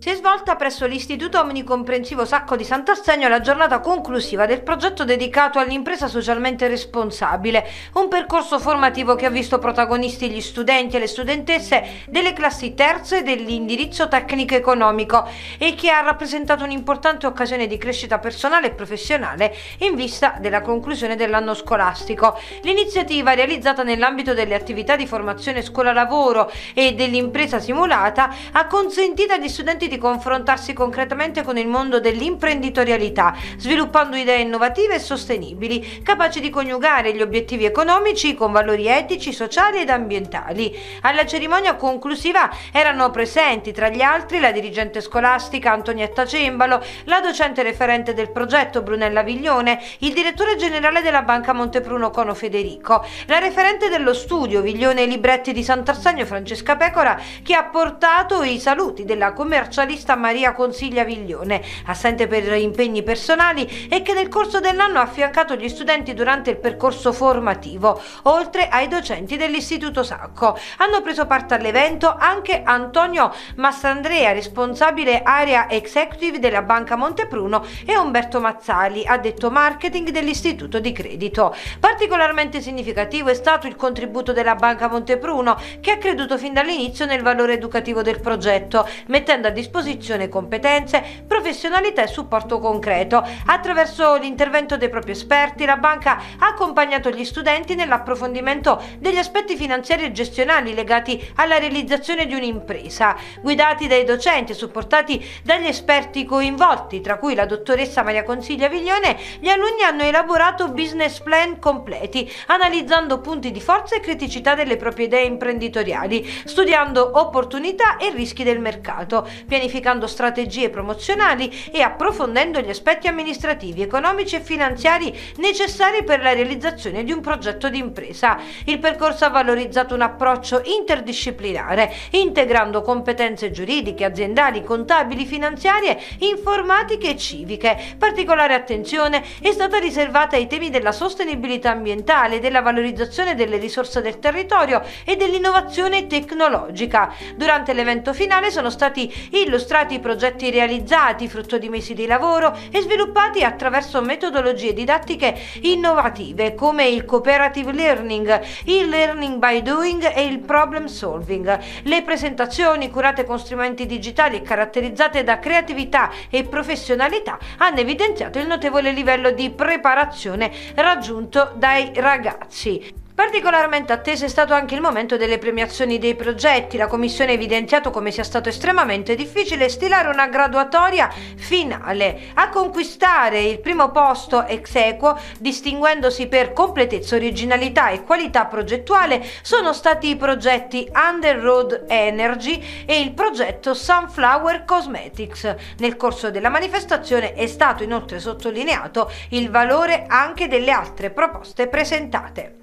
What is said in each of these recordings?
Si è svolta presso l'Istituto Omnicomprensivo Sacco di Sant'Arsenio la giornata conclusiva del progetto dedicato all'impresa socialmente responsabile, un percorso formativo che ha visto protagonisti gli studenti e le studentesse delle classi terze dell'indirizzo tecnico-economico e che ha rappresentato un'importante occasione di crescita personale e professionale in vista della conclusione dell'anno scolastico. L'iniziativa, realizzata nell'ambito delle attività di formazione scuola-lavoro e dell'impresa simulata, ha consentito agli studenti di confrontarsi concretamente con il mondo dell'imprenditorialità, sviluppando idee innovative e sostenibili, capaci di coniugare gli obiettivi economici con valori etici, sociali ed ambientali. Alla cerimonia conclusiva erano presenti tra gli altri la dirigente scolastica Antonietta Cembalo, la docente referente del progetto Brunella Viglione, il direttore generale della Banca Montepruno Cono Federico, la referente dello studio Viglione e Libretti di Sant'Arsenio Francesca Pecora, che ha portato i saluti della commercialista Maria Consiglia Viglione, assente per impegni personali e che nel corso dell'anno ha affiancato gli studenti durante il percorso formativo, oltre ai docenti dell'Istituto Sacco. Hanno preso parte all'evento anche Antonio Mastrandrea, responsabile area executive della Banca Montepruno, e Umberto Mazzali, addetto marketing dell'Istituto di Credito. Particolarmente significativo è stato il contributo della Banca Montepruno, che ha creduto fin dall'inizio nel valore educativo del progetto, mettendo a disposizione competenze, professionalità e supporto concreto. Attraverso l'intervento dei propri esperti, la banca ha accompagnato gli studenti nell'approfondimento degli aspetti finanziari e gestionali legati alla realizzazione di un'impresa. Guidati dai docenti e supportati dagli esperti coinvolti, tra cui la dottoressa Maria Consiglia Viglione, gli alunni hanno elaborato business plan completi, analizzando punti di forza e criticità delle proprie idee imprenditoriali, studiando opportunità e rischi del mercato, pianificando strategie promozionali e approfondendo gli aspetti amministrativi, economici e finanziari necessari per la realizzazione di un progetto di impresa. Il percorso ha valorizzato un approccio interdisciplinare, integrando competenze giuridiche, aziendali, contabili, finanziarie, informatiche e civiche. Particolare attenzione è stata riservata ai temi della sostenibilità ambientale, della valorizzazione delle risorse del territorio e dell'innovazione tecnologica. Durante l'evento finale sono stati illustrati i progetti realizzati, frutto di mesi di lavoro e sviluppati attraverso metodologie didattiche innovative come il cooperative learning, il learning by doing e il problem solving. Le presentazioni, curate con strumenti digitali e caratterizzate da creatività e professionalità, hanno evidenziato il notevole livello di preparazione raggiunto dai ragazzi. Particolarmente atteso è stato anche il momento delle premiazioni dei progetti. La commissione ha evidenziato come sia stato estremamente difficile stilare una graduatoria finale. A conquistare il primo posto ex aequo, distinguendosi per completezza, originalità e qualità progettuale, sono stati i progetti Under Road Energy e il progetto Sunflower Cosmetics. Nel corso della manifestazione è stato inoltre sottolineato il valore anche delle altre proposte presentate.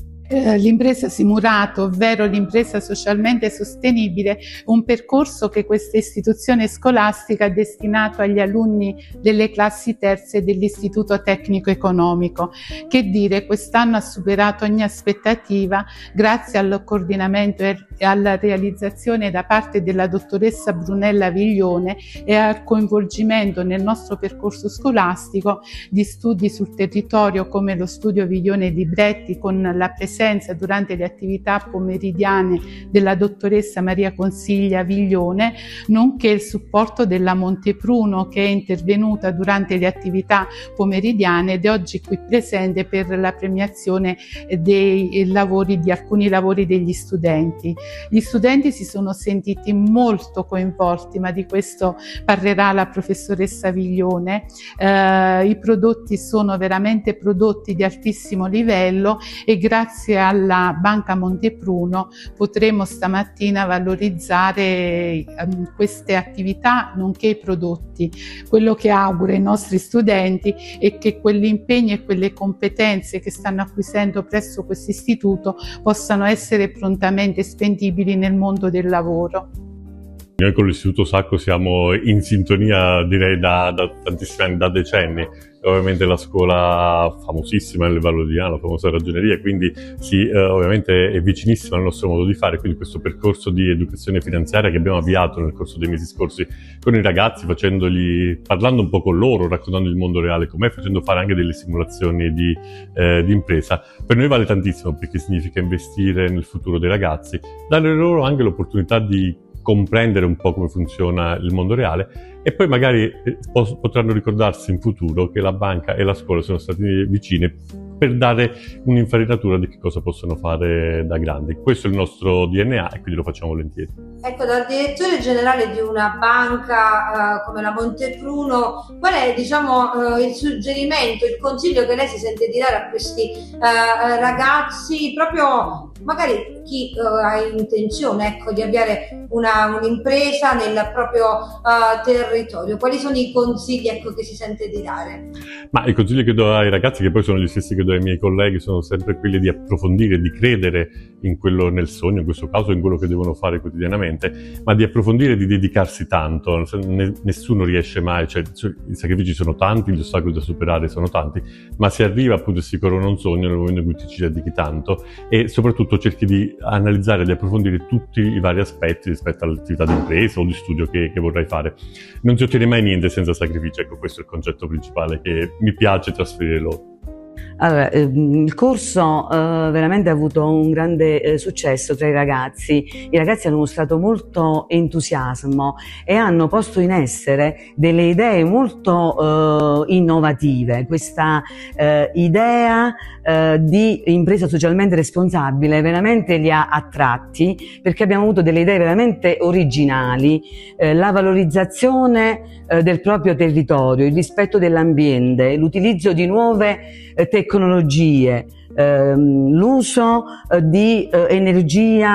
L'impresa simulata, ovvero l'impresa socialmente sostenibile, un percorso che questa istituzione scolastica ha destinato agli alunni delle classi terze dell'Istituto Tecnico Economico. Che dire, quest'anno ha superato ogni aspettativa grazie al coordinamento e alla realizzazione da parte della dottoressa Brunella Viglione e al coinvolgimento nel nostro percorso scolastico di studi sul territorio come lo studio Viglione Libretti, con la presenza durante le attività pomeridiane della dottoressa Maria Consiglia Viglione, nonché il supporto della Montepruno, che è intervenuta durante le attività pomeridiane ed è oggi qui presente per la premiazione dei lavori, di alcuni lavori degli studenti. Gli studenti si sono sentiti molto coinvolti, ma di questo parlerà la professoressa Viglione. I prodotti sono veramente prodotti di altissimo livello e grazie alla Banca Montepruno potremo stamattina valorizzare queste attività nonché i prodotti. Quello che auguro ai nostri studenti è che quell'impegno e quelle competenze che stanno acquisendo presso questo istituto possano essere prontamente spendibili nel mondo del lavoro. Noi con l'Istituto Sacco siamo in sintonia, direi, da tantissimi anni, da decenni. Ovviamente la scuola famosissima nel Vallo di Diano, la famosa ragioneria, quindi ovviamente è vicinissima al nostro modo di fare, quindi questo percorso di educazione finanziaria che abbiamo avviato nel corso dei mesi scorsi con i ragazzi, parlando un po' con loro, raccontando il mondo reale com'è, facendo fare anche delle simulazioni di impresa, per noi vale tantissimo, perché significa investire nel futuro dei ragazzi, dare loro anche l'opportunità di comprendere un po' come funziona il mondo reale, e poi magari potranno ricordarsi in futuro che la banca e la scuola sono state vicine per dare un'infarinatura di che cosa possono fare da grandi. Questo è il nostro DNA e quindi lo facciamo volentieri. Ecco, dal direttore generale di una banca come la Montepruno, qual è, diciamo, il suggerimento, il consiglio che lei si sente di dare a questi ragazzi, proprio magari chi ha intenzione, ecco, di avviare un'impresa nel proprio territorio? Quali sono i consigli, ecco, che si sente di dare? Ma i consigli che do ai ragazzi, che poi sono gli stessi che do ai miei colleghi, sono sempre quelli di approfondire, di credere in quello, nel sogno, in questo caso in quello che devono fare quotidianamente, ma di approfondire e di dedicarsi tanto. Nessuno riesce mai, cioè i sacrifici sono tanti, gli ostacoli da superare sono tanti, ma si arriva appunto e si corona un sogno nel momento in cui ti ci dedichi tanto, e soprattutto cerchi di analizzare e di approfondire tutti i vari aspetti rispetto all'attività di impresa o di studio che vorrai fare. Non si ottiene mai niente senza sacrificio, ecco, questo è il concetto principale che mi piace trasferire loro. Allora, il corso veramente ha avuto un grande successo tra i ragazzi. I ragazzi hanno mostrato molto entusiasmo e hanno posto in essere delle idee molto innovative. Questa idea di impresa socialmente responsabile veramente li ha attratti, perché abbiamo avuto delle idee veramente originali, la valorizzazione del proprio territorio, il rispetto dell'ambiente, l'utilizzo di nuove tecnologie, l'uso di energia